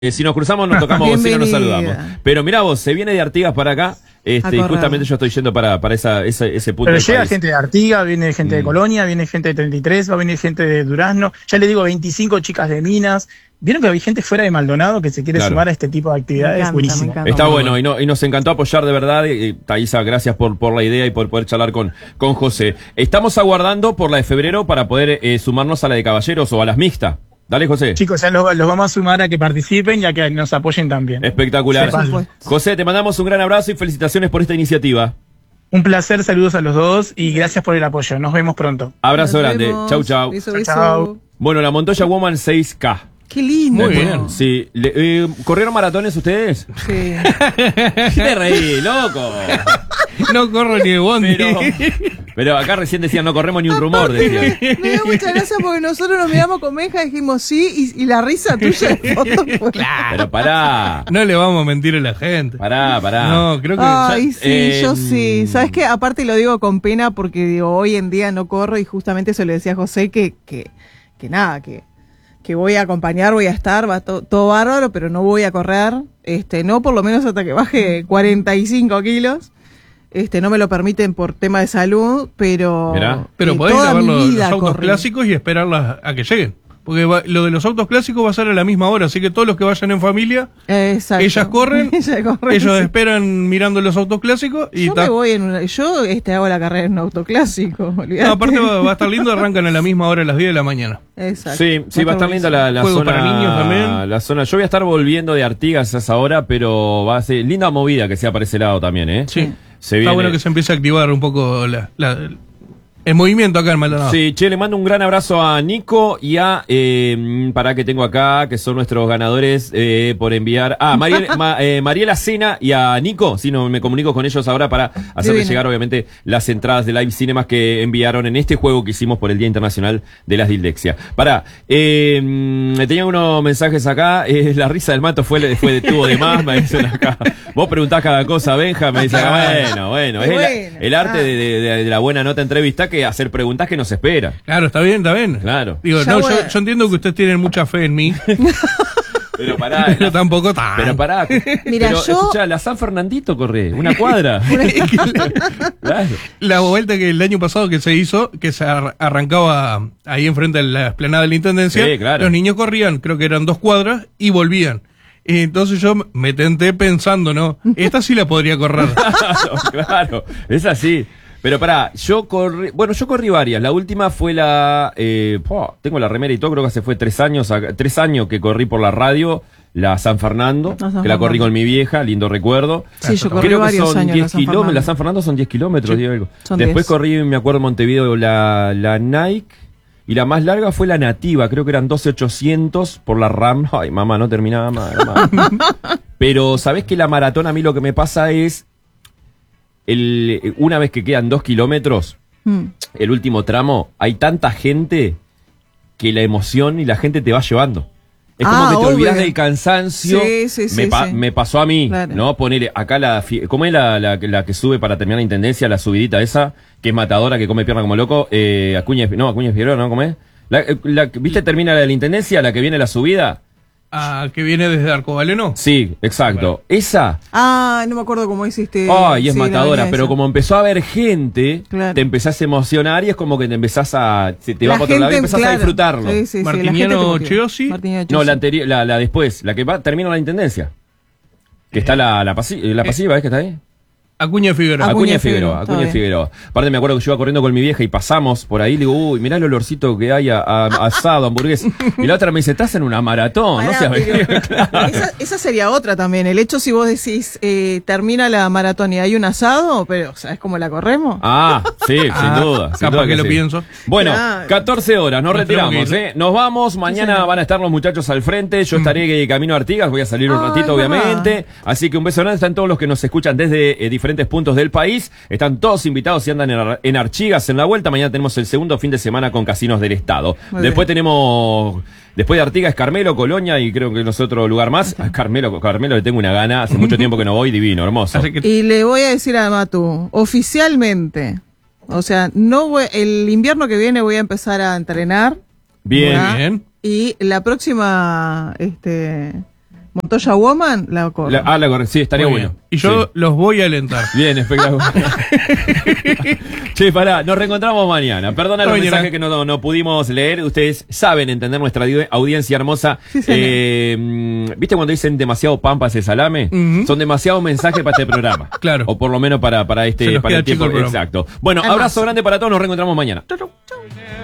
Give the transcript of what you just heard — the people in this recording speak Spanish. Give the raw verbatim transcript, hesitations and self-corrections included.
Eh, si nos cruzamos, nos tocamos bocina, nos saludamos. Pero mirá vos, se viene de Artigas para acá, este, y justamente yo estoy yendo para, para esa, esa, ese punto. Pero del llega país. gente de Artigas, viene gente Mm. de Colonia, viene gente de treinta y tres, va a venir gente de Durazno. Ya le digo, veinticinco chicas de Minas. Vieron que hay gente fuera de Maldonado que se quiere Claro. sumar a este tipo de actividades. Me encanta, Buenísimo. me encanta. Está Muy bueno, y, no, y nos encantó apoyar de verdad. Y, y, Thaisa, gracias por, por la idea y por poder charlar con, con José. Estamos aguardando por la de febrero para poder eh, sumarnos a la de caballeros o a las mixtas. Dale, José. Chicos, ya los, los vamos a sumar a que participen y a que nos apoyen también. Espectacular. Sepan. José, te mandamos un gran abrazo y felicitaciones por esta iniciativa. Un placer, saludos a los dos y gracias por el apoyo. Nos vemos pronto. Abrazo Nos grande. vemos. Chau, chau. Beso, Chau, beso. chau. Bueno, la Montoya Woman seis K. Qué lindo. Muy bien. Sí. Le- eh, ¿Corrieron maratones ustedes? Sí. ¿Qué te reí, loco? No corro ni de bondi. Pero, pero acá recién decían no corremos ni un rumor, decían. Me dio mucha gracia porque nosotros nos miramos con Benja y dijimos sí, y, y la risa tuya de foto fue... Pero pará, No le vamos a mentir a la gente. pará, pará. No, creo que... Ay, sí, Eh, yo sí. ¿Sabes qué? Aparte lo digo con pena porque digo, hoy en día no corro y justamente se lo decía a José que, que, que nada, que, que voy a acompañar, voy a estar, va to- todo bárbaro, pero no voy a correr, este, no por lo menos hasta que baje cuarenta y cinco kilos. Este, no me lo permiten por tema de salud, pero, Mirá. Pero eh, podés toda grabar mi los, vida los autos corrí. clásicos y esperarlas a que lleguen. Porque va- lo de los autos clásicos va a ser a la misma hora, así que todos los que vayan en familia, Exacto. ellas corren, Ellas corren, ellos sí. esperan mirando los autos clásicos y Yo ta. me voy en una, yo este hago la carrera en un auto clásico, olvidate. No, aparte va, va a estar lindo, arrancan a la misma hora a las diez de la mañana. Exacto. Sí, sí, va a estar linda la, la Juego zona. para niños también. La zona. Yo voy a estar volviendo de Artigas a esa hora, pero va a ser linda movida que sea para ese lado también, ¿eh? Sí. Se Está viene. bueno que se empiece a activar un poco la, la- el movimiento acá en Maldonado. Sí, che, le mando un gran abrazo a Nico y a, eh, para que tengo acá, que son nuestros ganadores eh, por enviar. Ah, Mariel, Ma- eh, Mariela Cena y a Nico, si no me comunico con ellos ahora para hacerles Divino. llegar, obviamente, las entradas de Live Cinemas que enviaron en este juego que hicimos por el Día Internacional de las Dislexia. Pará, eh, mm, tenía unos mensajes acá, eh, la risa del mato fue, fue de tubo de más, me dicen acá. Vos preguntás cada cosa, Benja, me dicen acá, bueno, bueno, es el, Bueno, el arte ah. de, de- de la buena nota entrevista que hacer preguntas que nos espera. Claro, está bien, está bien. Claro. Digo, Ya no, voy yo, a- yo entiendo que ustedes tienen mucha fe en mí, Pero pará, pero la- tampoco tan. pero pará. Mira, pero, yo- escuchá, la San Fernandito corre, una cuadra. Claro. La vuelta que el año pasado que se hizo, que se ar- arrancaba ahí enfrente de la esplanada de la Intendencia, Sí, claro. los niños corrían, creo que eran dos cuadras, y volvían. Y entonces yo me tenté pensando, ¿no? Esta sí la podría correr. Claro, claro, es así. Pero pará, yo corrí, bueno, yo corrí varias. La última fue la, eh, po, tengo la remera y todo, creo que hace fue tres años, acá- tres años que corrí por la radio, la San Fernando, La San que la corrí Fernando. con mi vieja, lindo recuerdo. Sí, yo corrí Creo que varios son años diez la San kilómetros, Fernando. la San Fernando son diez kilómetros, digo algo. Son Después diez. corrí, me acuerdo, en Montevideo, la, la Nike, y la más larga fue la Nativa, creo que eran doce ochocientos por la RAM. Ay, mamá, no terminaba más. Pero, ¿sabés que la maratón a mí lo que me pasa es, el, una vez que quedan dos kilómetros, Mm. el último tramo, hay tanta gente que la emoción y la gente te va llevando. Es como Ah, que te obvio. olvidas del cansancio. Sí, sí, sí, me, pa- sí. me pasó a mí, Claro. ¿no? Poner acá la... fi- ¿Cómo es la, la, la que sube para terminar la intendencia? La subidita esa, que es matadora, que come pierna como loco. Eh, Acuña, no, Acuña Figueroa, ¿no? ¿Cómo es? La, eh, la- ¿Viste? Termina la de la intendencia, la que viene la subida. Ah, que viene desde Arcobaleno. Sí, exacto. Esa... Ah, no me acuerdo cómo hiciste. Ay, es sí, la matadora, venía pero esa. como empezó a haber gente, Claro. te empezás a emocionar y es como que te empezás a... Se te va La para otro lado y gente, empezás a claro. disfrutarlo. Sí, sí, sí, la Martiniano gente te motiva. Chiosi. Martiniano No, Chiosi. la anterior, la, la después, la que va, termina la intendencia. Que está la, la, pasi- la pasiva, ¿es que está ahí? Acuña Figueroa. Acu- Acuña Acuña Figueroa, Figueroa, Acuña está bien. Figueroa. Aparte me acuerdo que yo iba corriendo con mi vieja y pasamos por ahí, le digo, uy, mirá el olorcito que hay a, a- a asado, hamburguesa. Y la otra me dice, estás en una maratón, no Pará, seas pero venido. Claro. esa, esa sería otra también. El hecho si vos decís, eh, termina la maratón y hay un asado, pero ¿sabes cómo la corremos? Ah, sí, Ah, sin duda. sin capaz duda que lo sí. pienso. Bueno, Claro. catorce horas, nos Nos retiramos, tenemos que ir. ¿eh? Nos vamos, mañana señor. van a estar los muchachos al frente, yo estaré camino a Artigas, voy a salir un Ay, ratito, verdad. obviamente. Así que un beso grande, están todos los que nos escuchan desde eh, diferentes puntos del país, están todos invitados y andan en, Ar- en Artigas en la vuelta. Mañana tenemos el segundo fin de semana con Casinos del Estado. Muy Después bien. tenemos... Después de Artigas, Carmelo, Colonia y creo que no sé otro lugar más. Ah, Carmelo, Carmelo le tengo una gana, hace mucho tiempo que no voy, divino, hermoso. Así que Y le voy a decir a Matu, oficialmente, o sea, no voy- el invierno que viene voy a empezar a entrenar. Bien. ¿verdad? bien. Y la próxima, este, Montoya Woman, la corro. La- ah, la corre, sí, estaría Muy bueno. bien. Y yo Sí. los voy a alentar. Bien, espectacular. Che, pará, nos reencontramos mañana. Perdona los Mañana. mensajes que no, no pudimos leer. Ustedes saben entender nuestra audi- audiencia hermosa. Sí, señor. Eh, mm, ¿Viste cuando dicen demasiado pampa ese salame? Ujú. Son demasiados mensajes para este programa. Claro. O por lo menos para, para Se este nos para queda el tiempo. chico el programa. Exacto. Bueno, Hermoso. abrazo grande para todos. Nos reencontramos mañana. Chau, chau.